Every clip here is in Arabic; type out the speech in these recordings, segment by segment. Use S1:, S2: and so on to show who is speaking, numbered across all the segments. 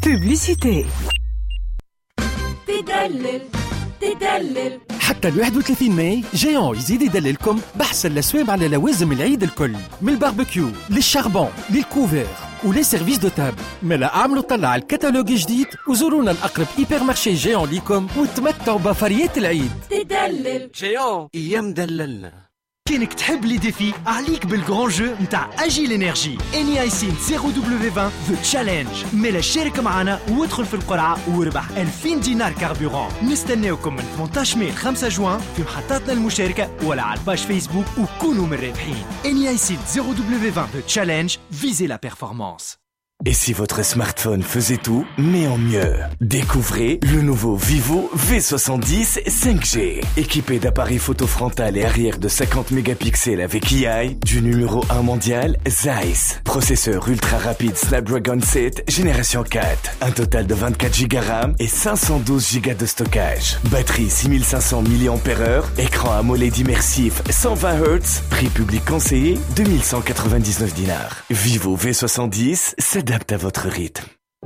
S1: بوبليسيتي.
S2: تدلل
S3: حتى 31 ماي جيون يزيد يدللكم بأحسن الأسواق على لوازم العيد الكل، من الباربيكيو للشاربون للكوفير ولي سيرفيس دو تاب. ملا اعملوا طلع على الكتالوج الجديد وزورونا الأقرب هيبر مارشي جيون ليكم وتمتعوا بفريات العيد.
S2: تدلل
S4: جيون ايام دللنا.
S5: كينك تحب لي ديفي عليك بالجران جو نتاع اجي لينيرجي انيايسين 0W20 ذا تشالنج. ملا شارك معنا وادخل في القرعه وربح 2000 دينار كاربوران. نستناوكم من 18 ماي 5 جوان في محطاتنا المشاركه ولا على الباج فيسبوك وكونوا من الرابحين. انيايسين 0W20 ذا تشالنج. Visez la performance.
S6: Et si votre smartphone faisait tout, mais en mieux? Découvrez le nouveau Vivo V70 5G. Équipé d'appareils photo frontal et arrière de 50 mégapixels avec AI, du numéro 1 mondial, Zeiss. Processeur ultra rapide Snapdragon 7, génération 4. Un total de 24 Go RAM et 512 Go de stockage. Batterie 6500 mAh, écran AMOLED immersif 120 Hz, prix public conseillé 2199 dinars. Vivo V70, s'adapte à votre rythme.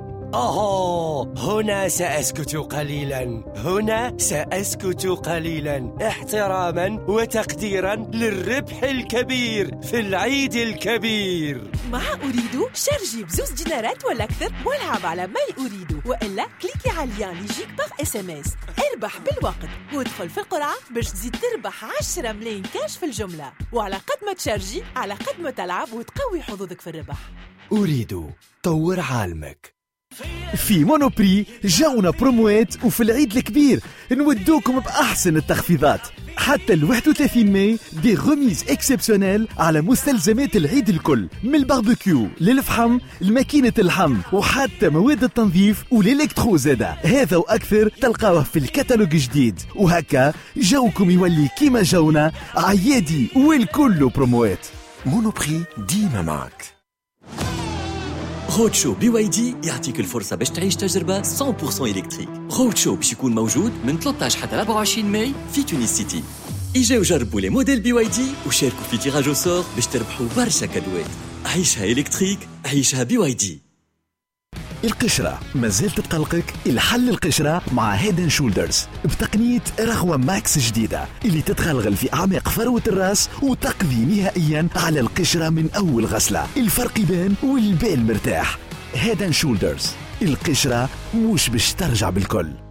S4: هنا سأسكت قليلا، هنا سأسكت قليلا احتراما وتقديرا للربح الكبير في العيد الكبير.
S7: مع أريدو شارجي بزوز دينارات ولا أكثر والعب على ماي أريدو، وإلا كليكي على اللين اللي يجيك باغ SMS. اربح بالوقت وادخل في القرعة باش تزيد تربح 10 ملايين كاش في الجملة، وعلى قد ما تشارجي على قد ما تلعب وتقوي حظوظك في الربح.
S6: أريد طور عالمك.
S8: في مونوبري جاونا بروموات وفي العيد الكبير نودوكم بأحسن التخفيضات. حتى 31 ماي دي غميز اكسبسيونيل على مستلزمات العيد الكل، من الباربيكيو للفحم الماكينة اللحم وحتى مواد التنظيف والإلكترو زادا. هذا وأكثر تلقاوه في الكتالوج الجديد، وهكا جوكم يولي كيما جونا عيادي والكل بروموات.
S6: مونوبري ديما معك.
S9: رود شو BYD يعطيك الفرصة باش تعيش تجربة 100% إلكتريك. رود شو باش يكون موجود من 13 حتى 24 ماي في تونس سيتي. اجاو جربوا لي موديل BYD وشاركوا في تيراج أو سور باش تربحوا برشا كادوات. عيشها إلكتريك، عيشها BYD.
S8: القشرة مازال تتقلقك؟ الحل القشرة مع هيدن شولدرز بتقنية رغوة ماكس جديدة اللي تتغلغل في أعماق فروة الرأس وتقضي نهائيا على القشرة من أول غسلة. الفرق يبان والبال مرتاح. هيدن شولدرز، القشرة مش باش ترجع بالكل.